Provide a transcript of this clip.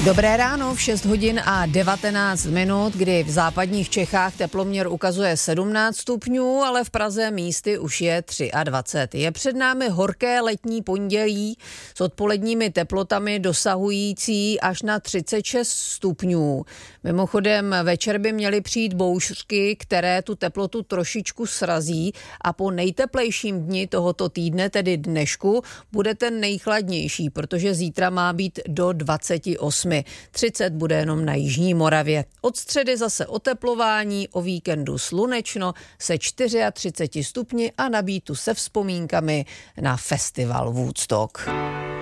Dobré ráno, v 6 hodin a 19 minut, kdy v západních Čechách teploměr ukazuje 17 stupňů, ale v Praze místy už je 23. Je před námi horké letní pondělí s odpoledními teplotami dosahující až na 36 stupňů. Mimochodem večer by měly přijít bouřky, které tu teplotu trošičku srazí a po nejteplejším dni tohoto týdne, tedy dnešku, bude ten nejchladnější, protože zítra má být do 28. 30 bude jenom na jižní Moravě. Od středy zase oteplování, o víkendu slunečno se 34 stupni a nabítu se vzpomínkami na festival Woodstock.